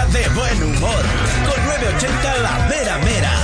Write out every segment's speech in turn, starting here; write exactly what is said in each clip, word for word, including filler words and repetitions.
día de buen humor. Con nueve ochenta La Mera Mera.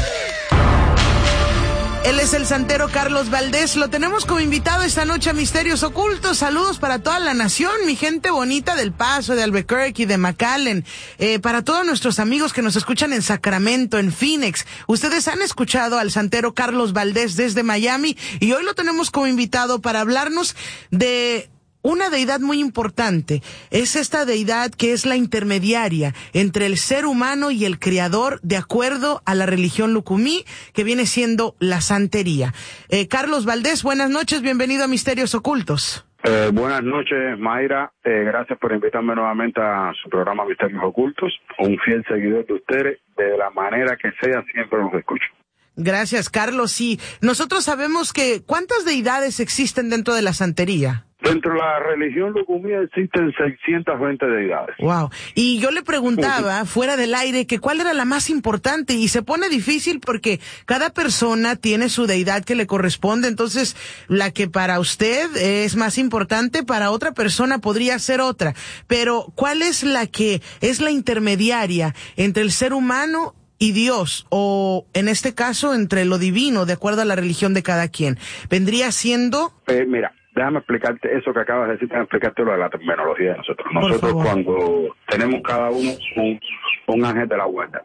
Él es el santero Carlos Valdés. Lo tenemos como invitado esta noche a Misterios Ocultos. Saludos para toda la nación, mi gente bonita del Paso, de Albuquerque, de McAllen, eh, para todos nuestros amigos que nos escuchan en Sacramento, en Phoenix. Ustedes han escuchado al santero Carlos Valdés desde Miami y hoy lo tenemos como invitado para hablarnos de una deidad muy importante. Es esta deidad que es la intermediaria entre el ser humano y el creador, de acuerdo a la religión lucumí, que viene siendo la santería. Eh, Carlos Valdés, buenas noches, bienvenido a Misterios Ocultos. Eh, buenas noches, Mayra. Eh, gracias por invitarme nuevamente a su programa Misterios Ocultos. Un fiel seguidor de ustedes, de la manera que sea, siempre los escucho. Gracias, Carlos. Sí, nosotros sabemos que ¿cuántas deidades existen dentro de la santería? Dentro de la religión lucumí existen seiscientas veinte deidades. Wow. Y yo le preguntaba, fuera del aire, que cuál era la más importante, y se pone difícil porque cada persona tiene su deidad que le corresponde, entonces la que para usted es más importante, para otra persona podría ser otra. Pero, ¿cuál es la que es la intermediaria entre el ser humano y Dios, o en este caso entre lo divino, de acuerdo a la religión de cada quien? Vendría siendo... Eh, mira. Déjame explicarte eso que acabas de decir, déjame explicarte lo de la terminología de nosotros. Nosotros cuando tenemos cada uno un, un ángel de la guardia,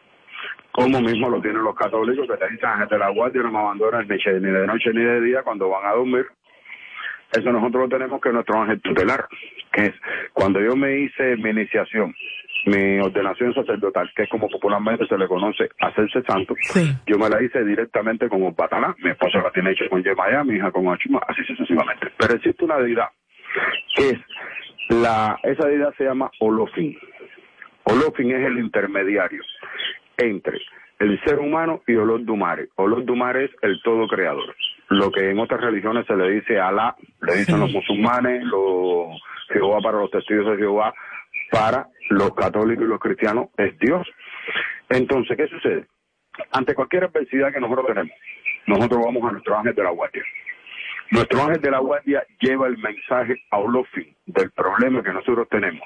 como mismo lo tienen los católicos, que te dicen ángel de la guardia, no me abandonan ni de noche ni de día cuando van a dormir. Eso nosotros lo tenemos que es nuestro ángel tutelar, que es cuando yo me hice mi iniciación, mi ordenación sacerdotal, que es como popularmente se le conoce hacerse santo, sí. Yo me la hice directamente con Batalá, mi esposa la tiene hecha con Yemaya, mi hija con Achuma, así sucesivamente. Pero existe una deidad, que es la, esa deidad se llama Olofin. Olofin es el intermediario entre el ser humano y Olodumare. Olodumare es el todo creador. Lo que en otras religiones se le dice Alá, le dicen sí. Los musulmanes, los Jehová para los testigos de Jehová, para los católicos y los cristianos es Dios. Entonces, ¿qué sucede? Ante cualquier adversidad que nosotros tenemos, nosotros vamos a nuestro ángel de la guardia. Nuestro ángel de la guardia lleva el mensaje a Olofin del problema que nosotros tenemos.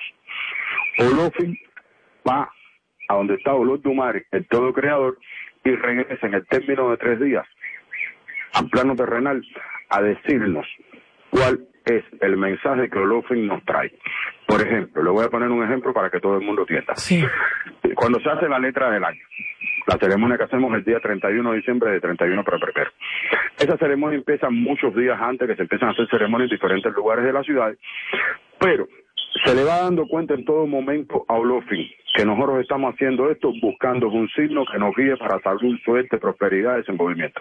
Olofin va a donde está Olodumare, el todo creador, y regresa en el término de tres días al plano terrenal a decirnos cuál es el mensaje que Olofin nos trae. Por ejemplo, le voy a poner un ejemplo para que todo el mundo entienda. Sí. Cuando se hace la letra del año, la ceremonia que hacemos el día treinta y uno de diciembre de treinta y uno para primero. Esa ceremonia empieza muchos días antes, que se empiezan a hacer ceremonias en diferentes lugares de la ciudad, pero se le va dando cuenta en todo momento a Olofin que nosotros estamos haciendo esto buscando un signo que nos guíe para salud, suerte, prosperidad y desenvolvimiento.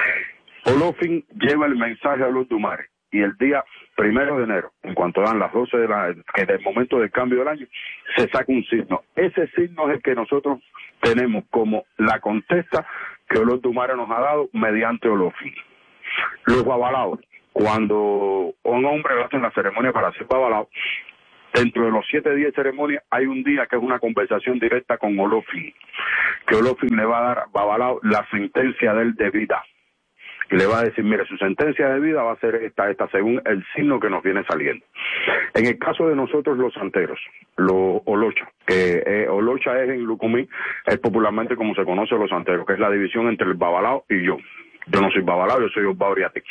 Olofin lleva el mensaje a Olodumare y el día primero de enero, en cuanto dan las doce de la, que del momento del cambio del año, se saca un signo. Ese signo es el que nosotros tenemos como la contesta que Olodumare nos ha dado mediante Olofin. Los babalaos, cuando un hombre le hacen la ceremonia para ser babalao, dentro de los siete días de ceremonia hay un día que es una conversación directa con Olofin, que Olofin le va a dar a babalao la sentencia de él de vida. Y le va a decir, mire, su sentencia de vida va a ser esta, esta, según el signo que nos viene saliendo. En el caso de nosotros los santeros, los Olocha, que eh, Olocha es en lucumí, es popularmente como se conoce a los santeros, que es la división entre el babalao y yo. Yo no soy babalao, yo soy Osbauriati.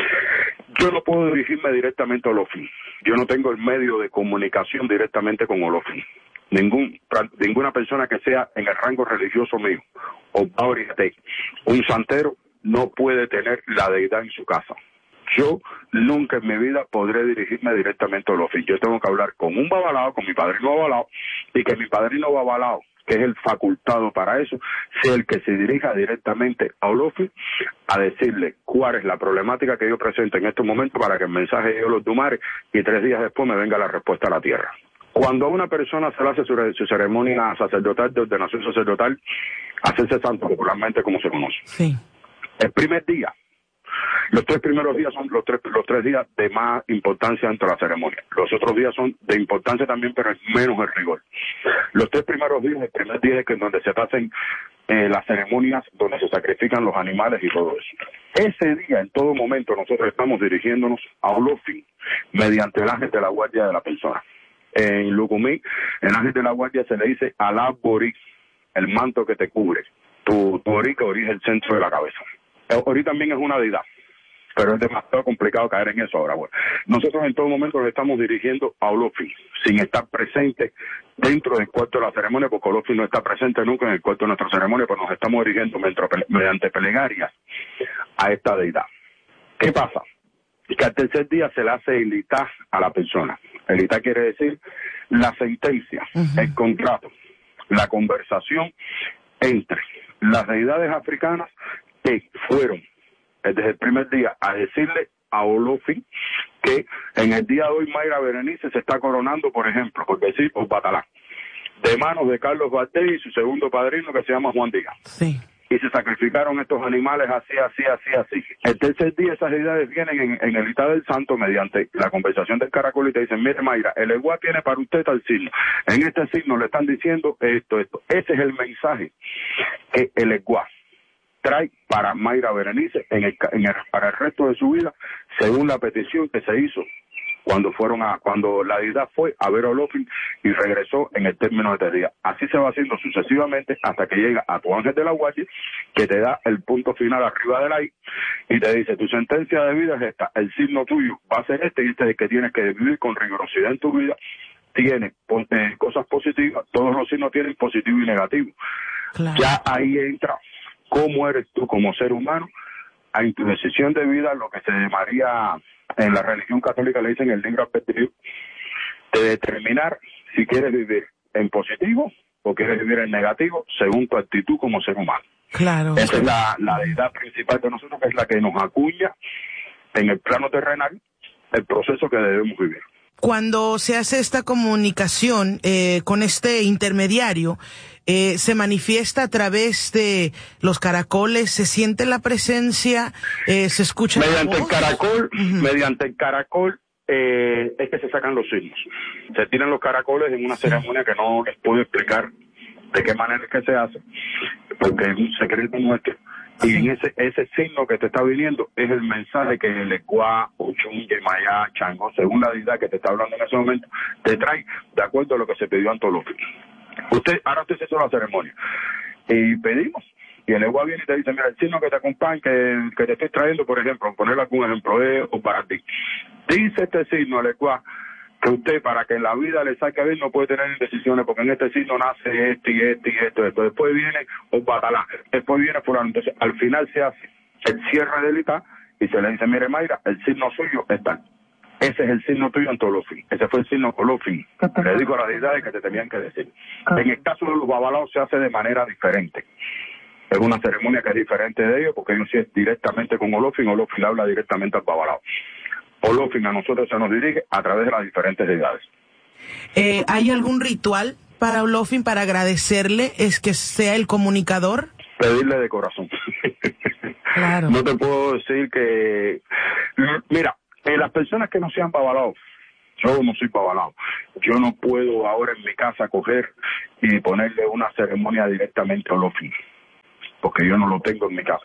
Yo no puedo dirigirme directamente a Olofin. Yo no tengo el medio de comunicación directamente con Olofin. Ningún, ninguna persona que sea en el rango religioso mío, Osbauriati, un santero, no puede tener la deidad en su casa. Yo nunca en mi vida podré dirigirme directamente a Olofin. Yo tengo que hablar con un babalao, con mi padrino babalao, y que mi padrino babalao, que es el facultado para eso, sea el que se dirija directamente a Olofin a decirle cuál es la problemática que yo presento en este momento para que el mensaje llegue a Olodumare y tres días después me venga la respuesta a la tierra. Cuando a una persona se le hace su, su ceremonia sacerdotal, de ordenación sacerdotal, hacerse santo popularmente como se conoce. Sí. El primer día, los tres primeros días son los tres, los tres días de más importancia dentro de la ceremonia. Los otros días son de importancia también, pero es menos el rigor. Los tres primeros días, el primer día es que donde se hacen eh, las ceremonias, donde se sacrifican los animales y todo eso. Ese día, en todo momento, nosotros estamos dirigiéndonos a Olofin mediante el ángel de la guardia de la persona. En Lucumí, el ángel de la guardia se le dice Alá Borí, el manto que te cubre. Tu, tu Orí, que Orí es el centro de la cabeza. El Orí también es una deidad, pero es demasiado complicado caer en eso ahora. Bueno, nosotros en todo momento nos estamos dirigiendo a Olofin, sin estar presente dentro del cuarto de la ceremonia, porque Olofin no está presente nunca en el cuarto de nuestra ceremonia, pero nos estamos dirigiendo mediante plegarias a esta deidad. ¿Qué pasa? Que al tercer día se le hace el itá a la persona. El itá quiere decir la sentencia, uh-huh. el contrato, la conversación entre las deidades africanas que fueron desde el primer día a decirle a Olofin que en el día de hoy Mayra Berenice se está coronando, por ejemplo, por decir, por Batalá, de manos de Carlos Valdés y su segundo padrino que se llama Juan Díaz. Sí. Y se sacrificaron estos animales así, así, así, así. El tercer día esas deidades vienen en, en el itá del santo mediante la conversación del caracol y te dicen, mire Mayra, el Eguá tiene para usted tal signo. En este signo le están diciendo esto, esto. Ese es el mensaje que el Eguá trae para Mayra Berenice en el, en el, para el resto de su vida, según la petición que se hizo cuando fueron a cuando la deidad fue a ver a Olofin y regresó en el término de tres días. Así se va haciendo sucesivamente hasta que llega a tu ángel de la guardia, que te da el punto final arriba del ahí y te dice, tu sentencia de vida es esta, el signo tuyo va a ser este y este es el que tienes que vivir con rigurosidad en tu vida. Tiene eh, cosas positivas, todos los signos tienen positivo y negativo. Claro. Ya ahí entra cómo eres tú como ser humano, en tu decisión de vida, lo que se llamaría en la religión católica, le dicen el libro albedrío, de determinar si quieres vivir en positivo o quieres vivir en negativo, según tu actitud como ser humano. Claro. Esa es la, la deidad principal de nosotros, que es la que nos acuña en el plano terrenal el proceso que debemos vivir. Cuando se hace esta comunicación eh, con este intermediario, eh, se manifiesta a través de los caracoles, se siente la presencia, eh, se escucha mediante la el voz. caracol, Uh-huh. mediante el caracol eh, es que se sacan los signos. Se tiran los caracoles en una sí. ceremonia que no les puedo explicar de qué manera es que se hace, porque es un secreto nuestro. Y en ese ese signo que te está viniendo es el mensaje que el Ecuá, Ochun, Yemayá, Chango, según la deidad que te está hablando en ese momento, te trae de acuerdo a lo que se pidió ante Olofin. Usted, ahora usted se hizo la ceremonia y pedimos, y el Ecuá viene y te dice, mira, el signo que te acompaña, que, que te estoy trayendo, por ejemplo, poner algún ejemplo, es o para ti. Dice este signo, el Ecuá, que usted, para que en la vida le salga bien, no puede tener indecisiones, porque en este signo nace este y este y esto, esto. Después viene Obatalá, después viene fulano. Entonces, al final se hace el cierre del itá y se le dice, mire Mayra, el signo suyo es tal. Ese es el signo tuyo en Olofin. Ese fue el signo Olofin. Le digo a las deidades que te tenían que decir. En el caso de los babalaos se hace de manera diferente. Es una ceremonia que es diferente de ellos, porque ellos sí es directamente con Olofin, Olofin habla directamente al babalao. Olofin a nosotros se nos dirige a través de las diferentes deidades. Eh, ¿Hay algún ritual para Olofin para agradecerle, es que sea el comunicador? Pedirle de corazón. Claro. No te puedo decir que... Mira, eh, las personas que no sean babalaos, yo no soy babalao, yo no puedo ahora en mi casa coger y ponerle una ceremonia directamente a Olofin, porque yo no lo tengo en mi casa.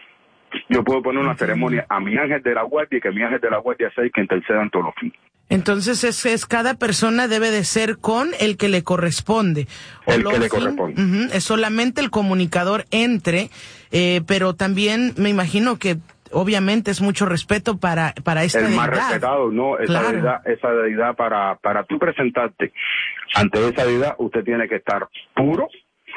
Yo puedo poner una ceremonia a mi ángel de la guardia y que mi ángel de la guardia sea el que interceda en todos los fines. Entonces es, es cada persona debe de ser con el que le corresponde. El Olofin, que le corresponde. Uh-huh, es solamente el comunicador entre, eh, pero también me imagino que obviamente es mucho respeto para para esta el deidad. El más respetado, no, esa claro. deidad, esa deidad para, para tú presentarte ante esa deidad, usted tiene que estar puro,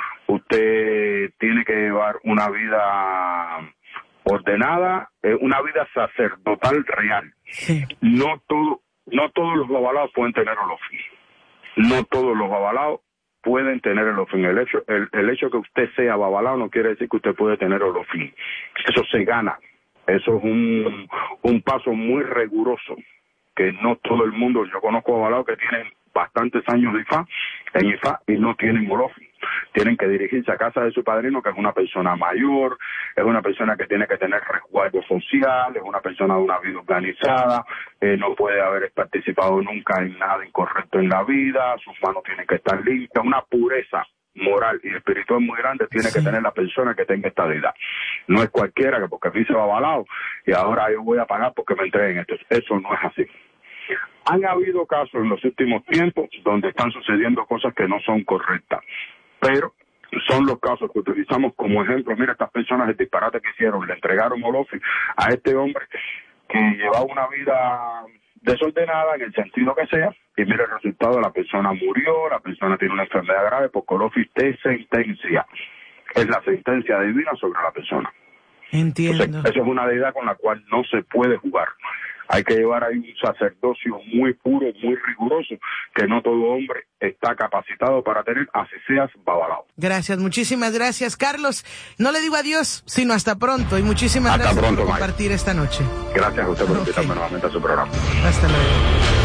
usted tiene que llevar una vida ordenada, eh, una vida sacerdotal real. Sí. No todo, no todos los babalaos pueden tener Olofin. No todos los babalaos pueden tener Olofin. El hecho, el, el hecho que usted sea babalao no quiere decir que usted puede tener Olofin. Eso se gana. Eso es un, un paso muy riguroso, que no todo el mundo, yo conozco babalaos que tienen bastantes años de Ifá, en Ifá, y no tienen Olofin. Tienen que dirigirse a casa de su padrino, que es una persona mayor, es una persona que tiene que tener resguardo social, es una persona de una vida organizada, eh, no puede haber participado nunca en nada incorrecto en la vida, sus manos tienen que estar limpias, una pureza moral y espiritual muy grande tiene sí. que tener la persona que tenga esta deidad. No es cualquiera que porque a mí se va avalado y ahora yo voy a pagar porque me entreguen esto. Eso no es así. Han habido casos en los últimos tiempos donde están sucediendo cosas que no son correctas, pero son los casos que utilizamos como ejemplo. Mira, estas personas, el disparate que hicieron, le entregaron Olofi a este hombre que llevaba una vida desordenada en el sentido que sea, y mira el resultado, la persona murió, la persona tiene una enfermedad grave, porque Olofi te sentencia, es la sentencia divina sobre la persona. Entiendo. Entonces, esa es una deidad con la cual no se puede jugar. Hay que llevar ahí un sacerdocio muy puro, muy riguroso, que no todo hombre está capacitado para tener, así seas babalao. Gracias, muchísimas gracias, Carlos. No le digo adiós, sino hasta pronto, y muchísimas hasta gracias pronto, por compartir Mike. esta noche. Gracias a usted por Okay. invitarme nuevamente a su programa. Hasta luego.